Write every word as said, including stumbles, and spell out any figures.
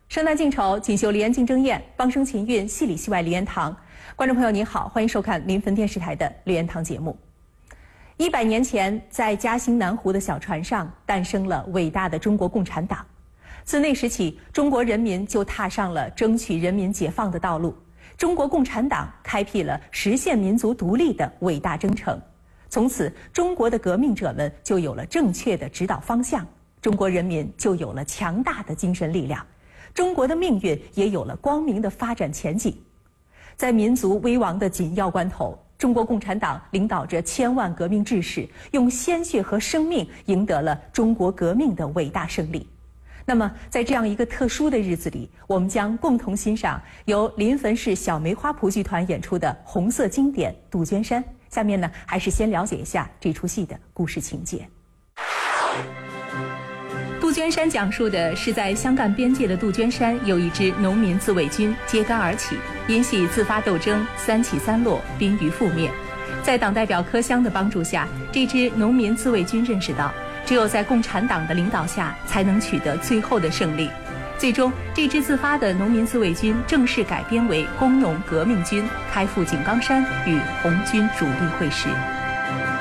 生旦净丑，锦绣梨园竞争宴，帮生勤运，戏里戏外梨园堂。观众朋友您好，欢迎收看临汾电视台的梨园堂节目。一百年前，在嘉兴南湖的小船上，诞生了伟大的中国共产党。自那时起，中国人民就踏上了争取人民解放的道路。中国共产党开辟了实现民族独立的伟大征程。从此，中国的革命者们就有了正确的指导方向，中国人民就有了强大的精神力量。中国的命运也有了光明的发展前景。在民族危亡的紧要关头，中国共产党领导着千万革命志士，用鲜血和生命赢得了中国革命的伟大胜利。那么，在这样一个特殊的日子里，我们将共同欣赏由临汾市小梅花蒲剧团演出的红色经典《杜鹃山》。下面呢，还是先了解一下这出戏的故事情节。杜鹃山讲述的是在湘赣边界的杜鹃山有一支农民自卫军揭竿而起，因系自发斗争三起三落，濒于覆灭。在党代表柯湘的帮助下，这支农民自卫军认识到，只有在共产党的领导下，才能取得最后的胜利。最终，这支自发的农民自卫军正式改编为工农革命军，开赴井冈山与红军主力会师。